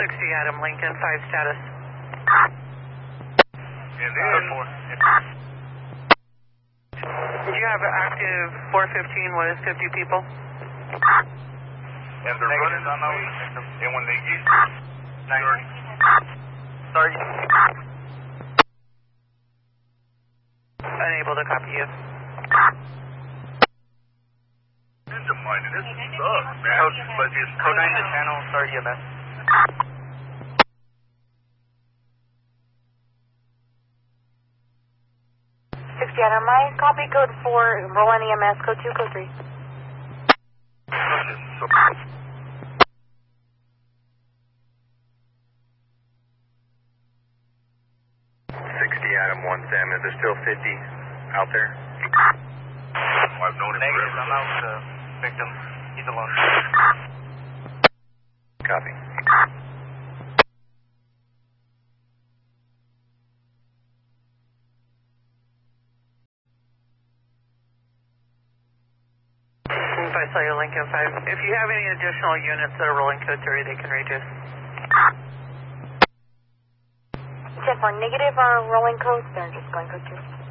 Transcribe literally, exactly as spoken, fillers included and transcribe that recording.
sixty Adam, Lincoln, five status. And then, four. Did you have active four fifteen with fifty people? And they're running on those, and when they get ninety. Sorry. Unable to copy you. Ninja minded, this sucks, man. Code, but it's code nine to channel, start E M S. sixty Adam, my copy code four, roll on E M S, code two, code three. So, sixty Adam, one Sam, is there still fifty out there? well, I've known him Negative, forever. I'm out with the victim. He's alone. Copy. If I saw you, Lincoln five. If you have any additional units that are rolling code three, they can reach us. ten four negative, our rolling codes, they're just going code two.